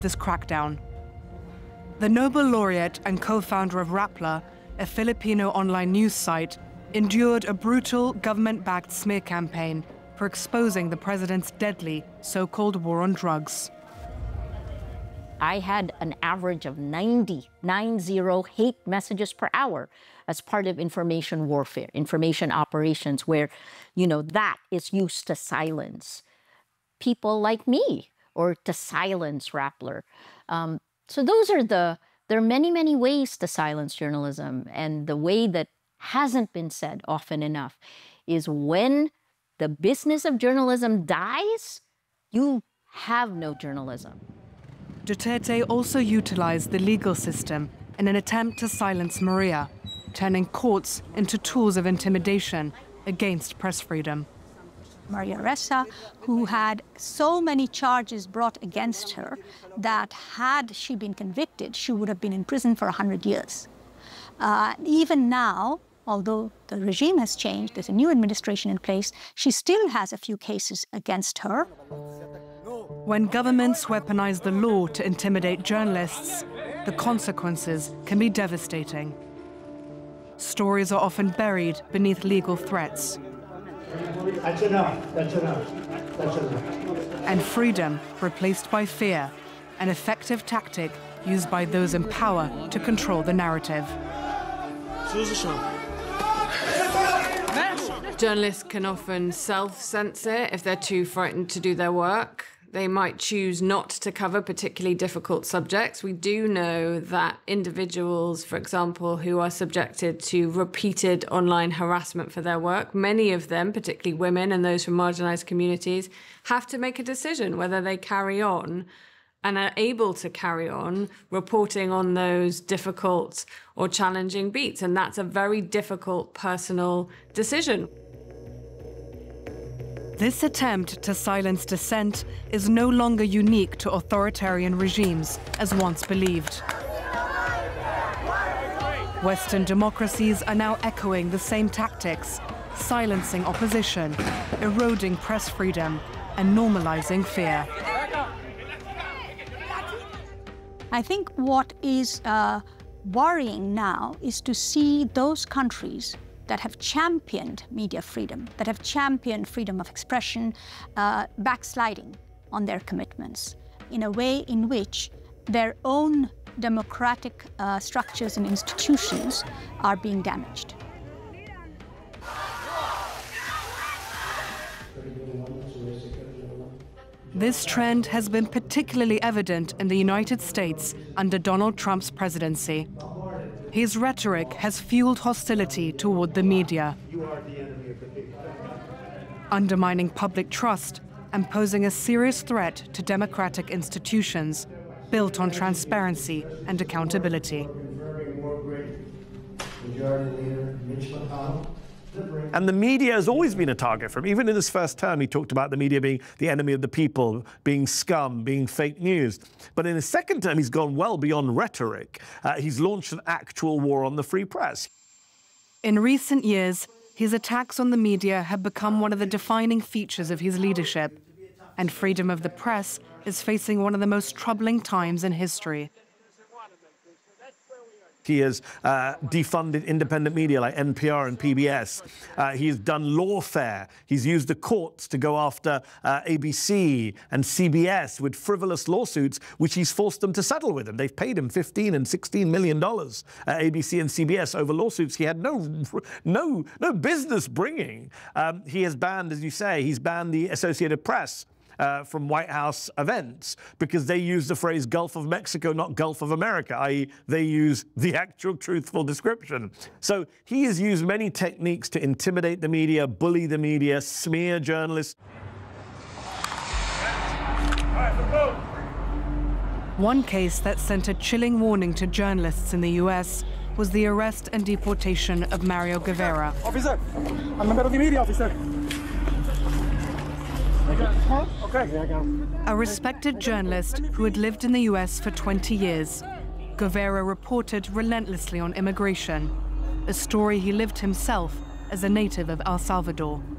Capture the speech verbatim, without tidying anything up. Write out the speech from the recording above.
this crackdown. The Nobel laureate and co-founder of Rappler, a Filipino online news site, endured a brutal government-backed smear campaign for exposing the president's deadly so-called war on drugs. I had an average of ninety, nine zero hate messages per hour as part of information warfare, information operations, where, you know, that is used to silence people like me or to silence Rappler. Um, so those are the, there are many, many ways to silence journalism. And the way that hasn't been said often enough is when the business of journalism dies, you have no journalism. Duterte also utilized the legal system in an attempt to silence Maria, turning courts into tools of intimidation against press freedom. Maria Ressa, who had so many charges brought against her that had she been convicted, she would have been in prison for one hundred years. Uh, even now, although the regime has changed, there's a new administration in place, she still has a few cases against her. When governments weaponize the law to intimidate journalists, the consequences can be devastating. Stories are often buried beneath legal threats. That's enough. That's enough. That's enough. And freedom replaced by fear, an effective tactic used by those in power to control the narrative. Journalists can often self-censor if they're too frightened to do their work. They might choose not to cover particularly difficult subjects. We do know that individuals, for example, who are subjected to repeated online harassment for their work, many of them, particularly women and those from marginalized communities, have to make a decision whether they carry on and are able to carry on reporting on those difficult or challenging beats. And that's a very difficult personal decision. This attempt to silence dissent is no longer unique to authoritarian regimes, as once believed. Western democracies are now echoing the same tactics, silencing opposition, eroding press freedom, and normalizing fear. I think what is uh, worrying now is to see those countries that have championed media freedom, that have championed freedom of expression, uh, backsliding on their commitments in a way in which their own democratic uh, structures and institutions are being damaged. This trend has been particularly evident in the United States under Donald Trump's presidency. His rhetoric has fueled hostility toward the media, undermining public trust and posing a serious threat to democratic institutions built on transparency and accountability. And the media has always been a target for him. Even in his first term, he talked about the media being the enemy of the people, being scum, being fake news. But in his second term, he's gone well beyond rhetoric. Uh, he's launched an actual war on the free press. In recent years, his attacks on the media have become one of the defining features of his leadership. And freedom of the press is facing one of the most troubling times in history. He has uh, defunded independent media like N P R and P B S. Uh, he's done lawfare. He's used the courts to go after uh, A B C and C B S with frivolous lawsuits, which he's forced them to settle with him. They've paid him fifteen and sixteen million dollars, uh, A B C and C B S, over lawsuits he had no, no, no business bringing. Um, he has banned, as you say, he's banned the Associated Press Uh, from White House events because they use the phrase Gulf of Mexico, not Gulf of America, that is they use the actual truthful description. So he has used many techniques to intimidate the media, bully the media, smear journalists. One case that sent a chilling warning to journalists in the U S was the arrest and deportation of Mario Guevara. Officer, I'm a member of the media, officer. A respected journalist who had lived in the U S for twenty years, Guevara reported relentlessly on immigration, a story he lived himself as a native of El Salvador.